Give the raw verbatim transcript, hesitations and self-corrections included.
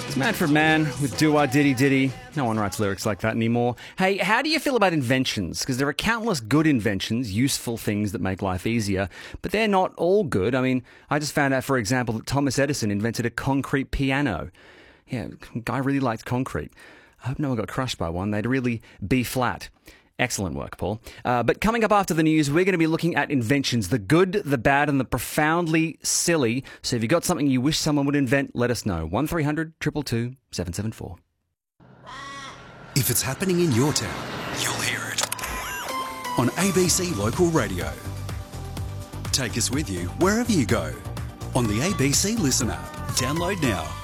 Manfred Mann with Do-Wah Diddy Diddy. No one writes lyrics like that anymore. Hey, how do you feel about inventions? Because there are countless good inventions, useful things that make life easier, but they're not all good. I mean, I just found out, for example, that Thomas Edison invented a concrete piano. Yeah, guy really liked concrete. I hope no one got crushed by one. They'd really be flat. Excellent work, Paul. Uh, but coming up after the news, we're going to be looking at inventions, the good, the bad, and the profoundly silly. So if you've got something you wish someone would invent, let us know. one three hundred two two two seven seven four. If it's happening in your town, you'll hear it on A B C Local Radio. Take us with you wherever you go on the A B C Listen app. Download now.